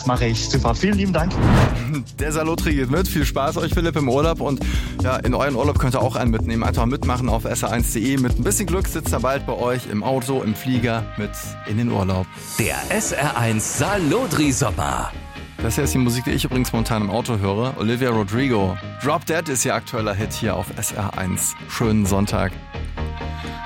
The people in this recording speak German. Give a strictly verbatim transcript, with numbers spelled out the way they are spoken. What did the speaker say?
Das mache ich. Super. Vielen lieben Dank. Der Salotri geht mit. Viel Spaß euch, Philipp, im Urlaub. Und ja, in euren Urlaub könnt ihr auch einen mitnehmen. Einfach mitmachen auf S R eins punkt de. Mit ein bisschen Glück sitzt er bald bei euch im Auto, im Flieger mit in den Urlaub. Der S R eins Salotri Sommer. Das hier ist die Musik, die ich übrigens momentan im Auto höre. Olivia Rodrigo. Drop Dead ist ihr aktueller Hit hier auf S R eins. Schönen Sonntag.